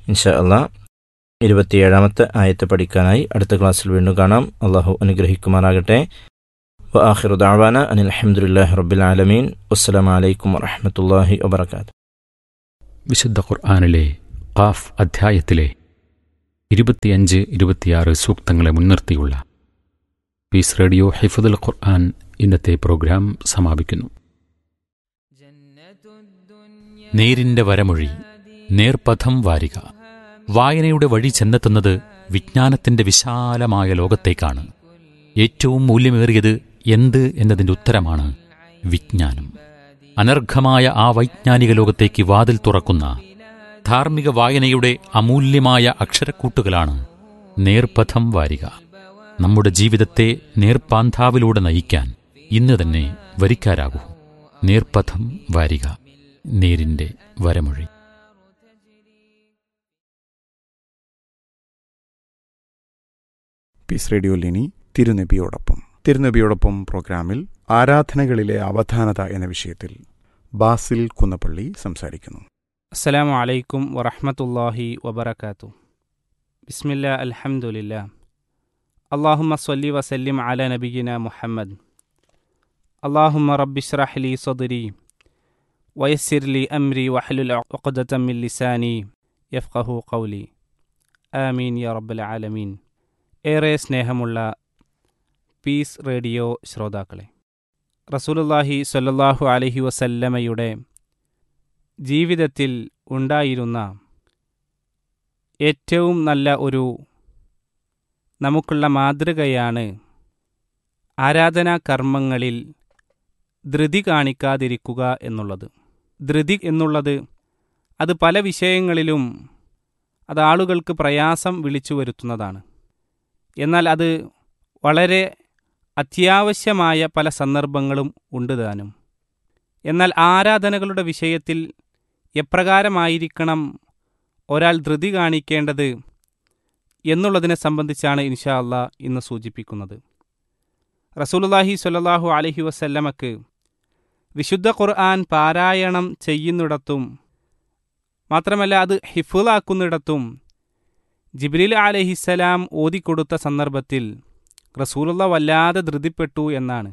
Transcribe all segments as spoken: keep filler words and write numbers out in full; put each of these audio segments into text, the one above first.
ഇൻഷാ അല്ലാഹ് ഇരുപത്തിയേഴാമത്തെ ആയത്ത് പഠിക്കാനായി അടുത്ത ക്ലാസ്സിൽ വീണ്ടും കാണാം. അള്ളാഹു അനുഗ്രഹിക്കുമാറാകട്ടെ. വആഖിറു ദഅവാന അനിൽ ഹംദുലില്ലാഹി റബ്ബിൽ ആലമീൻ. വസ്സലാമു അലൈക്കും വറഹ്മത്തുള്ളാഹി വബറകാതുഹു. വിശുദ്ധ ഖുർആനിലെ ഖാഫ് അധ്യായത്തിലെ ഇരുപത്തിയഞ്ച് ഇരുപത്തിയാറ് സൂക്തങ്ങളെ മുൻനിർത്തിയുള്ള പീസ് റേഡിയോ ഹിഫ്ദുൽ ഖുർആൻ ഇന്നത്തെ പ്രോഗ്രാം സമാപിക്കുന്നു. നേരിന്റെ വരമൊഴി, നേർപഥം വാരിക. വായനയുടെ വഴി ചെന്നെത്തുന്നത് വിജ്ഞാനത്തിന്റെ വിശാലമായ ലോകത്തേക്കാണ്. ഏറ്റവും മൂല്യമേറിയത് എന്ത് എന്നതിൻ്റെ ഉത്തരമാണ് വിജ്ഞാനം. അനർഘമായ ആ വൈജ്ഞാനിക ലോകത്തേക്ക് വാതിൽ തുറക്കുന്ന ധാർമ്മിക വായനയുടെ അമൂല്യമായ അക്ഷരക്കൂട്ടുകളാണ് നേർപഥം വാരിക. നമ്മുടെ ജീവിതത്തെ നേർപ്പാന്താവിലൂടെ നയിക്കാൻ ഇന്ന് തന്നെ വരിക്കാരാകൂ. നേർപഥം വാരിക, നേരിന്റെ വരമൊഴി. പീസ് റേഡിയോയിൽ ഇനി തിരുനബിയോടൊപ്പം തിരുനബിയോടൊപ്പം പ്രോഗ്രാമിൽ ആരാധനകളിലെ അവധാനത എന്ന വിഷയത്തിൽ ബാസിൽ കുന്നപ്പള്ളി സംസാരിക്കുന്നു. അസ്സലാമു അലൈക്കും വറഹ്മത്തുള്ളാഹി വബറകാതുഹു. ബിസ്മില്ലാ അൽഹംദുലില്ലാ. അല്ലാഹുമ്മ സ്വല്ലി വസല്ലിം അലാ നബിയിനാ മുഹമ്മദ്. അല്ലാഹുമ്മ റബ്ബിശ്റഹ് ലി സദ്രി വയസ്സിർ ലി അംരി വഹ്ലുൽ ഉഖ്ദതം മിൻ ലിസാനി യഫ്ഖഹു ഖൗലി. ആമീൻ യാ റബ്ബൽ ആലമീൻ. ഏറെ സ്നേഹമുള്ള പീസ് റേഡിയോ ശ്രോതാക്കളെ, റസൂലുള്ളാഹി സ്വല്ലല്ലാഹു അലൈഹി വസല്ലമയുടെ ജീവിതത്തിൽ ഉണ്ടായിരുന്ന ഏറ്റവും നല്ല ഒരു നമുക്കുള്ള മാതൃകയാണ് ആരാധനാ കർമ്മങ്ങളിൽ ധൃതി കാണിക്കാതിരിക്കുക എന്നുള്ളത്. ധൃതി എന്നുള്ളത് അത് പല വിഷയങ്ങളിലും അത് ആളുകൾക്ക് പ്രയാസം വിളിച്ചു വരുത്തുന്നതാണ്. എന്നാൽ അത് വളരെ അത്യാവശ്യമായ പല സന്ദർഭങ്ങളും ഉണ്ട് താനും. എന്നാൽ ആരാധനകളുടെ വിഷയത്തിൽ എപ്രകാരമായിരിക്കണം ഒരാൾ ധൃതി കാണിക്കേണ്ടത് എന്നുള്ളതിനെ സംബന്ധിച്ചാണ് ഇൻഷാ അല്ലാഹ് ഇന്ന് സൂചിപ്പിക്കുന്നത്. റസൂലുള്ളാഹി സ്വല്ലല്ലാഹു അലൈഹി വസല്ലമക്ക് വിശുദ്ധ ഖുർആൻ പാരായണം ചെയ്യുന്നിടത്തും മാത്രമല്ല അത് ഹിഫ്ളാക്കുന്നിടത്തും ജിബ്രീൽ അലൈഹിസ്സലാം ഓതിക്കൊടുത്ത സന്ദർഭത്തിൽ റസൂലുള്ള വല്ലാതെ ധൃതിപ്പെട്ടു എന്നാണ്.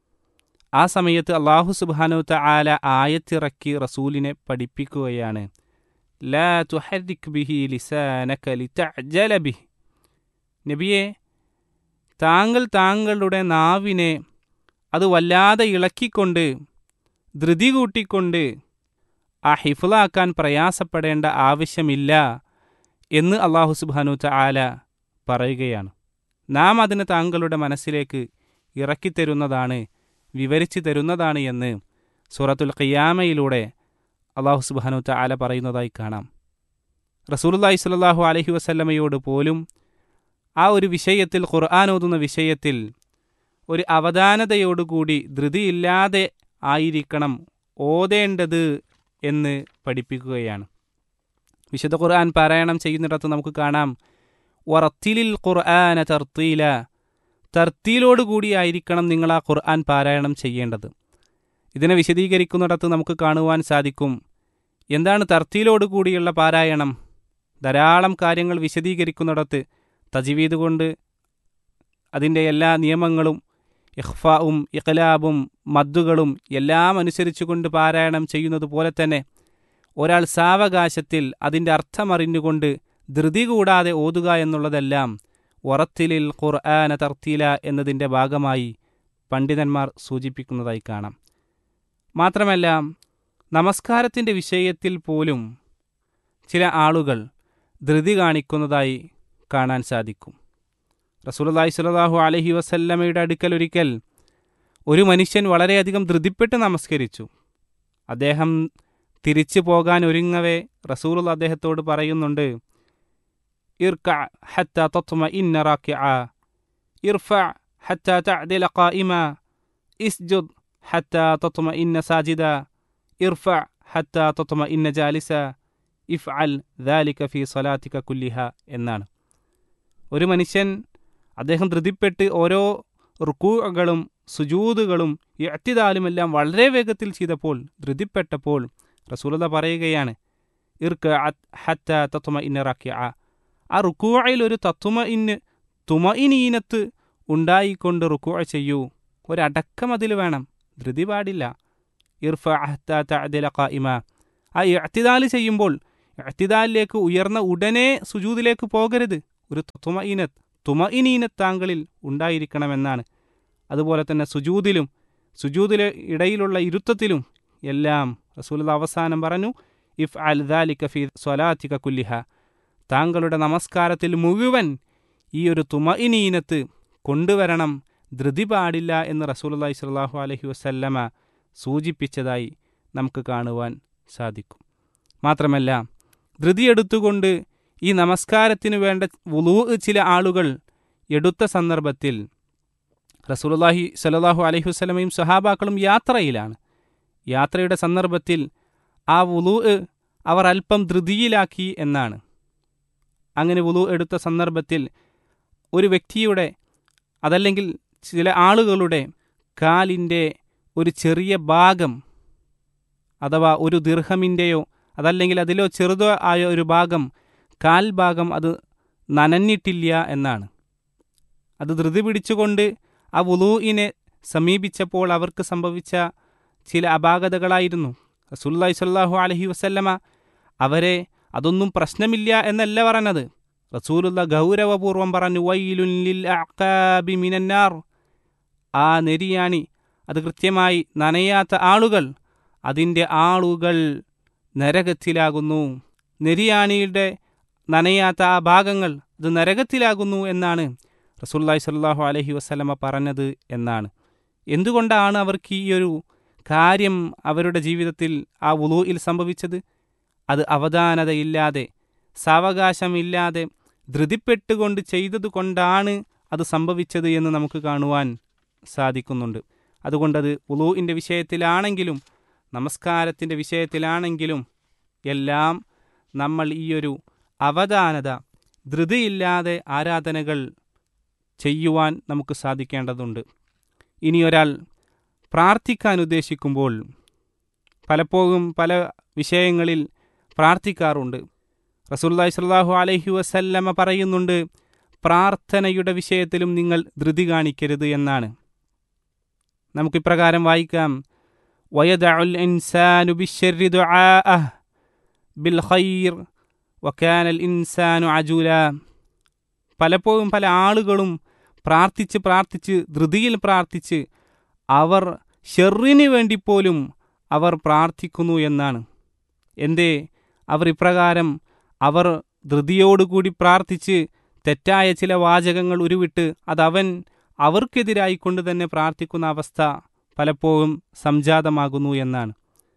ആ സമയത്ത് അല്ലാഹു സുബ്ഹാനഹു തആല ആയത്തിറക്കി റസൂലിനെ പഠിപ്പിക്കുകയാണ്. ലാ തുഹർരിക് ബിഹി ലിസാനക ലിതഅജല ബിഹി. നബിയെ, താങ്കൾ താങ്കളുടെ നാവിനെ അത് വല്ലാതെ ഇളക്കിക്കൊണ്ട് ധൃതി കൂട്ടിക്കൊണ്ട് ആ ഹിഫ്ളാക്കാൻ പ്രയാസപ്പെടേണ്ട ആവശ്യമില്ല എന്ന് അല്ലാഹു സുബ്ഹാനഹു തആല പറയുകയാണ്. നാം അതിന് താങ്കളുടെ മനസ്സിലേക്ക് ഇറക്കിത്തരുന്നതാണ്, വിവരിച്ചു തരുന്നതാണ് എന്ന് സൂറത്തുൽ ഖിയാമയിലൂടെ അല്ലാഹു സുബ്ഹാനഹു തആല പറയുന്നതായി കാണാം. റസൂലുള്ളാഹി സ്വല്ലല്ലാഹു അലൈഹി വസല്ലമയോട് പോലും ആ ഒരു വിഷയത്തിൽ, ഖുർആൻ ഓതുന്ന വിഷയത്തിൽ ഒരു അവധാനതയോടുകൂടി ധൃതിയില്ലാതെ ആയിരിക്കണം ഓതേണ്ടത് എന്ന് പഠിപ്പിക്കുകയാണ്. വിശുദ്ധ ഖുർആൻ പാരായണം ചെയ്യുന്നിടത്ത് നമുക്ക് കാണാം, വറത്തിലിൽ ഖുർആന തർത്തീല. തർത്തീലോടുകൂടിയായിരിക്കണം നിങ്ങൾ ആ ഖുർആൻ പാരായണം ചെയ്യേണ്ടത്. ഇതിനെ വിശദീകരിക്കുന്നിടത്ത് നമുക്ക് കാണുവാൻ സാധിക്കും, എന്താണ് തർത്തീലോടുകൂടിയുള്ള പാരായണം. ധാരാളം കാര്യങ്ങൾ വിശദീകരിക്കുന്നിടത്ത് തജ്വീദ് കൊണ്ട് അതിൻ്റെ എല്ലാ നിയമങ്ങളും ഇഖ്ഫാവും ഇഖ്ലാബും മദ്ദുകളും എല്ലാം അനുസരിച്ചുകൊണ്ട് പാരായണം ചെയ്യുന്നത് പോലെ തന്നെ ഒരാൾ സാവകാശത്തിൽ അതിൻ്റെ അർത്ഥമറിഞ്ഞുകൊണ്ട് ധൃതി കൂടാതെ ഓതുക എന്നുള്ളതെല്ലാം വറത്തിലിൽ ഖുർആന തർത്തീല എന്നതിൻ്റെ ഭാഗമായി പണ്ഡിതന്മാർ സൂചിപ്പിക്കുന്നതായി കാണാം. മാത്രമല്ല, നമസ്കാരത്തിൻ്റെ വിഷയത്തിൽ പോലും ചില ആളുകൾ ധൃതി കാണിക്കുന്നതായി കാണാൻ സാധിക്കും. റസൂലുള്ളാഹി സ്വല്ലല്ലാഹു അലൈഹി വസല്ലമയുടെ അടുക്കൽ ഒരിക്കൽ ഒരു മനുഷ്യൻ വളരെയധികം ധൃതിപ്പെട്ട് നമസ്കരിച്ചു. അദ്ദേഹം തിരിച്ചു പോകാൻ ഒരുങ്ങവേ റസൂലുള്ള അദ്ദേഹത്തോട് പറയുന്നുണ്ട്, ഇർകഅ ഹത്താ തത്മഇന്ന റാക്കിഅ, ഇർഫഅ ഹത്താ തഅദില ഖായിമ, ഇസ്ജുദ് ഹത്താ തത്മഇന്ന സാജിദ, ഇർഫഅ ഹത്താ തത്മഇന്ന ജാലിസ, ഇഫ്അൽ ദാലിക ഫീ സ്വലാത്തിക കുല്ലിഹ എന്നാണ്. ഒരു മനുഷ്യൻ അദ്ദേഹം ധൃതിപ്പെട്ട് ഓരോ റുകൂഅകളും സുജൂദുകളും ഇഅ്തിദാലുമെല്ലാം വളരെ വേഗത്തിൽ ചെയ്തപ്പോൾ, ധൃതിപ്പെട്ടപ്പോൾ റസൂലുള്ളാഹി പറയുകയാണ്, ഇർക്ക് ഹത്ത തത്തുമ ഇന്ന റാക്കിയ. ആ റുക്കൂഅയിൽ ഒരു തത്തുമ ഇന്ന് തുമഇനീനത്ത് ഉണ്ടായിക്കൊണ്ട് റുക്കൂഅ ചെയ്യൂ. ഒരടക്കം അതിൽ വേണം, ധൃതി പാടില്ല. ഇർഫ ഹത്ത തഅദില ഖായിമ. ആ ഇഅ്തിദാൽ ചെയ്യുമ്പോൾ ഇഅ്തിദാലിലേക്ക് ഉയർന്ന ഉടനെ സുജൂദിലേക്ക് പോകരുത്. ഒരു തുമഇനത്ത് തുമഇനീനത്ത് താങ്കളിൽ ഉണ്ടായിരിക്കണമെന്നാണ്. അതുപോലെ തന്നെ സുജൂദിലും സുജൂദിലെ ഇടയിലുള്ള ഇരുത്തത്തിലും എല്ലാം റസൂലുള്ളാഹി അവസാനം പറഞ്ഞു, ഇഫ് അൽ ദാലിക ഫീ സ്വലാത്തിക കുല്ലിഹ. താങ്കളുടെ നമസ്കാരത്തിൽ മുഴുവൻ ഈ ഒരു തുമഇനീനത്ത് കൊണ്ടുവരണം, ധൃതി പാടില്ല എന്ന് റസൂലുള്ളാഹി സ്വല്ലല്ലാഹു അലൈഹി വസല്ലമ സൂചിപ്പിച്ചതായി നമുക്ക് കാണുവാൻ സാധിക്കും. മാത്രമല്ല, ധൃതിയെടുത്തുകൊണ്ട് ഈ നമസ്കാരത്തിന് വേണ്ട വുളൂ ചില ആളുകൾ എടുത്ത സന്ദർഭത്തിൽ റസൂലുള്ളാഹി സ്വല്ലല്ലാഹു അലൈഹി വസല്ലമയും സഹാബാക്കളും യാത്രയിലാണ്. യാത്രയുടെ സന്ദർഭത്തിൽ ആ വുളൂ അവർ അല്പം ധൃതിയിലാക്കി എന്നാണ്. അങ്ങനെ വുളൂ എടുത്ത സന്ദർഭത്തിൽ ഒരു വ്യക്തിയുടെ അതല്ലെങ്കിൽ ചില ആളുകളുടെ കാലിൻ്റെ ഒരു ചെറിയ ഭാഗം അഥവാ ഒരു ദിർഹമിൻ്റെയോ അതല്ലെങ്കിൽ അതിലോ ചെറുതോ ആയ ഒരു ഭാഗം, കാൽ ഭാഗം അത് നനഞ്ഞിട്ടില്ല എന്നാണ്. അത് ധൃതി പിടിച്ചുകൊണ്ട് ആ വുളൂഇനെ സമീപിച്ചപ്പോൾ അവർക്ക് സംഭവിച്ച ചില അപാകതകളായിരുന്നു. റസൂലുള്ളാഹി സ്വല്ലല്ലാഹു അലൈഹി വസല്ലമ അവരെ അതൊന്നും പ്രശ്നമില്ല എന്നല്ല പറഞ്ഞത്. റസൂലുള്ളാഹി ഗൗരവപൂർവ്വം പറഞ്ഞു, വൈലുൻ ലിൽ അഅ്ഖാബി മിനന്നാർ. ആ നെരിയാണി അത് കൃത്യമായി നനയാത്ത ആളുകൾ, അതിൻ്റെ ആളുകൾ നരകത്തിലാകുന്നു. നെരിയാണിയുടെ നനയാത്ത ആ ഭാഗങ്ങൾ അത് നരകത്തിലാകുന്നു എന്നാണ് റസൂലുള്ളാഹി സ്വല്ലല്ലാഹു അലൈഹി വസല്ലമ പറഞ്ഞത് എന്നാണ്. എന്തുകൊണ്ടാണ് അവർക്ക് ഈ ഒരു കാര്യം അവരുടെ ജീവിതത്തിൽ ആ വുളൂഇൽ സംഭവിച്ചത്? അത് അവധാനതയില്ലാതെ സാവകാശമില്ലാതെ ധൃതിപ്പെട്ടുകൊണ്ട് ചെയ്തത് കൊണ്ടാണ് അത് സംഭവിച്ചത് എന്ന് നമുക്ക് കാണുവാൻ സാധിക്കുന്നുണ്ട്. അതുകൊണ്ടത് വുളൂഇൻ്റെ വിഷയത്തിലാണെങ്കിലും നമസ്കാരത്തിൻ്റെ വിഷയത്തിലാണെങ്കിലും എല്ലാം നമ്മൾ ഈയൊരു അവധാനത, ധൃതിയില്ലാതെ ആരാധനകൾ ചെയ്യുവാൻ നമുക്ക് സാധിക്കേണ്ടതുണ്ട്. ഇനി ഒരാൾ പ്രാർത്ഥിക്കാൻ ഉദ്ദേശിക്കുമ്പോൾ പലപ്പോഴും പല വിഷയങ്ങളിൽ പ്രാർത്ഥിക്കാറുണ്ട്. റസൂലുള്ളാഹി സ്വല്ലല്ലാഹു അലൈഹി വസല്ലമ പറയുന്നുണ്ട്, പ്രാർത്ഥനയുടെ വിഷയത്തിലും നിങ്ങൾ ധൃതി കാണിക്കരുത് എന്നാണ്. നമുക്കിപ്രകാരം വായിക്കാം, വയദഉൽ ഇൻസാനു ബിശ്ശർരി ദുആഅഹ് ബിൽ ഖൈർ വകാനൽ ഇൻസാനു അജൂല. പലപ്പോഴും പല ആളുകളും പ്രാർത്ഥിച്ച് പ്രാർത്ഥിച്ച് ധൃതിയിൽ പ്രാർത്ഥിച്ച് അവർ ഷെറിന് വേണ്ടി പോലും അവർ പ്രാർത്ഥിക്കുന്നു എന്നാണ്. എന്തേ അവർ ഇപ്രകാരം അവർ ധൃതിയോടുകൂടി പ്രാർത്ഥിച്ച് തെറ്റായ ചില വാചകങ്ങൾ ഉരുവിട്ട് അതവൻ അവർക്കെതിരായിക്കൊണ്ട് തന്നെ പ്രാർത്ഥിക്കുന്ന അവസ്ഥ പലപ്പോഴും സംജാതമാകുന്നു എന്നാണ്.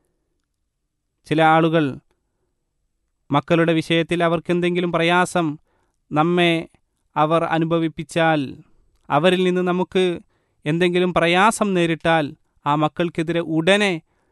ചില ആളുകൾ മക്കളുടെ വിഷയത്തിൽ അവർക്കെന്തെങ്കിലും പ്രയാസം നമ്മെ അവർ അനുഭവിപ്പിച്ചാൽ, അവരിൽ നിന്ന് നമുക്ക് എന്തെങ്കിലും പ്രയാസം നേരിട്ടാൽ ആ മക്കൾക്കെതിരെ ഉടനെ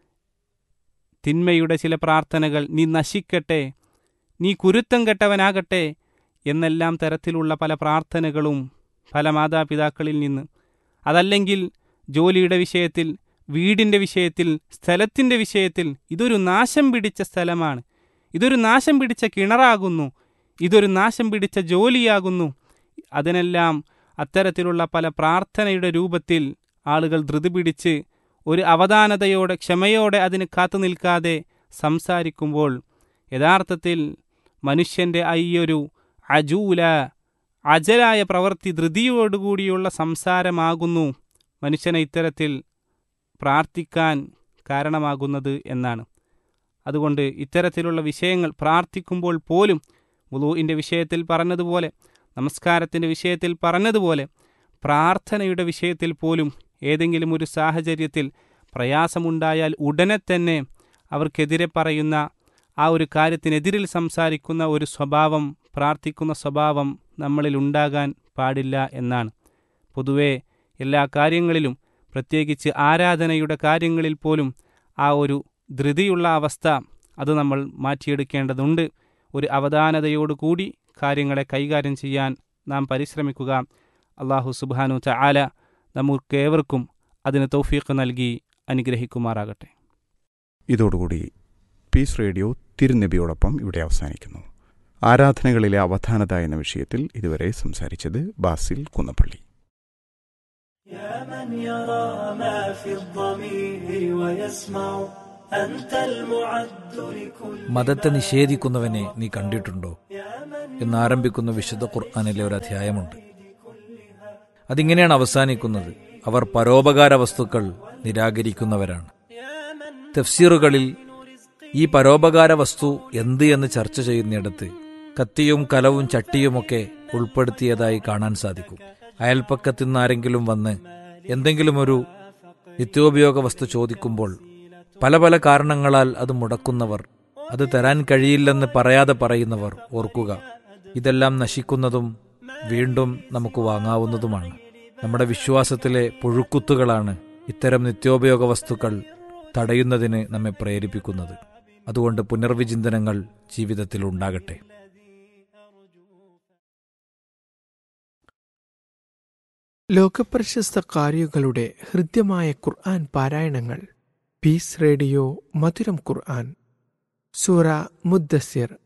തിന്മയുടെ ചില പ്രാർത്ഥനകൾ, നീ നശിക്കട്ടെ, നീ കുരുത്തം കെട്ടവനാകട്ടെ എന്നെല്ലാം തരത്തിലുള്ള പല പ്രാർത്ഥനകളും പല മാതാപിതാക്കളിൽ നിന്ന്, അതല്ലെങ്കിൽ ജോലിയുടെ വിഷയത്തിൽ, വീടിൻ്റെ വിഷയത്തിൽ, സ്ഥലത്തിൻ്റെ വിഷയത്തിൽ, ഇതൊരു നാശം പിടിച്ച സ്ഥലമാണ്, ഇതൊരു നാശം പിടിച്ച കിണറാകുന്നു, ഇതൊരു നാശം പിടിച്ച ജോലിയാകുന്നു, അതിനെല്ലാം അത്തരത്തിലുള്ള പല പ്രാർത്ഥനയുടെ രൂപത്തിൽ ആളുകൾ ധൃതി പിടിച്ച് ഒരു അവധാനതയോടെ ക്ഷമയോടെ അതിന് കാത്തു നിൽക്കാതെ സംസാരിക്കുമ്പോൾ യഥാർത്ഥത്തിൽ മനുഷ്യൻ്റെ അയ്യൊരു അജൂല അജലായ പ്രവൃത്തി, ധൃതിയോടുകൂടിയുള്ള സംസാരമാകുന്നു മനുഷ്യനെ ഇത്തരത്തിൽ പ്രാർത്ഥിക്കാൻ കാരണമാകുന്നത് എന്നാണ്. അതുകൊണ്ട് ഇത്തരത്തിലുള്ള വിഷയങ്ങൾ പ്രാർത്ഥിക്കുമ്പോൾ പോലും വുളൂഇൻ്റെ വിഷയത്തിൽ പറഞ്ഞതുപോലെ, നമസ്കാരത്തിൻ്റെ വിഷയത്തിൽ പറഞ്ഞതുപോലെ, പ്രാർത്ഥനയുടെ വിഷയത്തിൽ പോലും ഏതെങ്കിലും ഒരു സാഹചര്യത്തിൽ പ്രയാസമുണ്ടായാൽ ഉടനെ തന്നെ അവർക്കെതിരെ പറയുന്ന ആ ഒരു കാര്യത്തിനെതിരിൽ സംസാരിക്കുന്ന ഒരു സ്വഭാവം, പ്രാർത്ഥിക്കുന്ന സ്വഭാവം നമ്മളിൽ ഉണ്ടാകാൻ പാടില്ല എന്നാണ്. പൊതുവെ എല്ലാ കാര്യങ്ങളിലും, പ്രത്യേകിച്ച് ആരാധനയുടെ കാര്യങ്ങളിൽ പോലും ആ ഒരു ധൃതിയുള്ള അവസ്ഥ അത് നമ്മൾ മാറ്റിയെടുക്കേണ്ടതുണ്ട്. ഒരു അവധാനതയോടുകൂടി കാര്യങ്ങളെ കൈകാര്യം ചെയ്യാൻ നാം പരിശ്രമിക്കുക. അല്ലാഹു സുബ്ഹാനഹു തആല നമുക്കേവർക്കും അതിന് തൗഫീഖ് നൽകി അനുഗ്രഹിക്കുമാറാകട്ടെ. ഇതോടുകൂടി പീസ് റേഡിയോ തിരുനബിയോടൊപ്പം ഇവിടെ അവസാനിക്കുന്നു. ആരാധനകളിലെ അവധാനത എന്ന വിഷയത്തിൽ ഇതുവരെ സംസാരിച്ചത് ബാസിൽ കുന്നപ്പള്ളി. മതത്തെ നിഷേധിക്കുന്നവനെ നീ കണ്ടിട്ടുണ്ടോ എന്നാരംഭിക്കുന്ന വിശുദ്ധ ഖുർആനിലെ ഒരു അധ്യായമുണ്ട്. അതിങ്ങനെയാണ് അവസാനിക്കുന്നത്: അവർ പരോപകാര വസ്തുക്കൾ നിരാകരിക്കുന്നവരാണ്. തഫ്സീറുകളിൽ ഈ പരോപകാര വസ്തു എന്ത് എന്ന് ചർച്ച ചെയ്യുന്നിടത്ത് കത്തിയും കലവും ചട്ടിയുമൊക്കെ ഉൾപ്പെടുത്തിയതായി കാണാൻ സാധിക്കും. അയൽപ്പക്കത്തു നിന്ന് ആരെങ്കിലും വന്ന് എന്തെങ്കിലും ഒരു നിത്യോപയോഗ വസ്തു ചോദിക്കുമ്പോൾ പല പല കാരണങ്ങളാൽ അത് മുടക്കുന്നവർ, അത് തരാൻ കഴിയില്ലെന്ന് പറയാതെ പറയുന്നവർ, ഓർക്കുക, ഇതെല്ലാം നശിക്കുന്നതും വീണ്ടും നമുക്ക് വാങ്ങാവുന്നതുമാണ്. നമ്മുടെ വിശ്വാസത്തിലെ പുഴുക്കുത്തുകളാണ് ഇത്തരം നിത്യോപയോഗ വസ്തുക്കൾ തടയുന്നതിന് നമ്മെ പ്രേരിപ്പിക്കുന്നത്. അതുകൊണ്ട് പുനർവിചിന്തനങ്ങൾ ജീവിതത്തിൽ ഉണ്ടാകട്ടെ. ലോകപ്രശസ്ത കാരികളുടെ ഹൃദ്യമായ ഖുർആൻ പാരായണങ്ങൾ. പീസ് റേഡിയോ മധുരം ഖുർആൻ. സൂറ മുദ്ദസ്സിർ